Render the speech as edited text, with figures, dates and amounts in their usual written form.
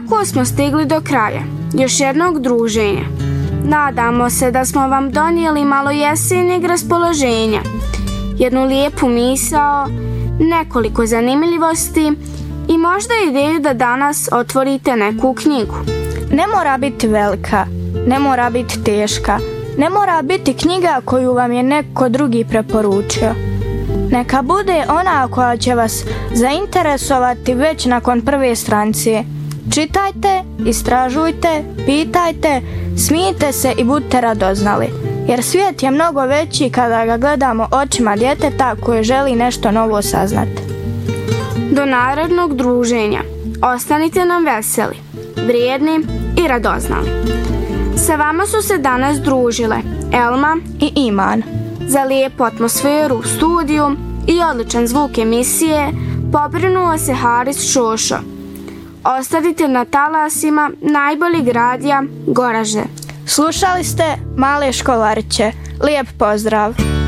tako smo stigli do kraja još jednog druženja. Nadamo se da smo vam donijeli malo jesenjeg raspoloženja, jednu lijepu misao, nekoliko zanimljivosti i možda ideju da danas otvorite neku knjigu. Ne mora biti velika, ne mora biti teška, ne mora biti knjiga koju vam je neko drugi preporučio. Neka bude ona koja će vas zainteresovati već nakon prve stranice. Čitajte, istražujte, pitajte, smijte se i budite radoznali, jer svijet je mnogo veći kada ga gledamo očima djeteta koje želi nešto novo saznati. Do narednog druženja ostanite nam veseli, vrijedni i radoznali. Sa vama su se danas družile Elma i Iman. Za lijepu atmosferu u studiju i odličan zvuk emisije pobrinuo se Haris Šošo. Ostanite na talasima najboljeg radija Goraže. Slušali ste Male školariće. Lijep pozdrav!